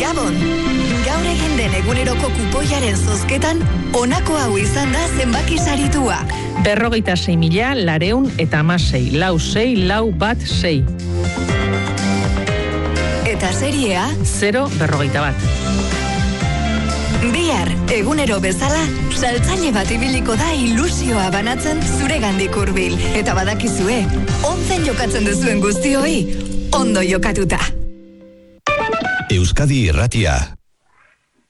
Gabon! Gaur egin den eguneroko kupoiaren zozketan, honako hau izan da zenbaki saritua. 46.416, lau 6, lau bat 6. Eta seriea? 0,41. Bihar, egunero bezala, saltzaile bat ibiliko da ilusioa banatzen zuregandik hurbil. Eta badakizue, onzen jokatzen duzuen guztioi, ondo jokatuta. Euskadi Irratia.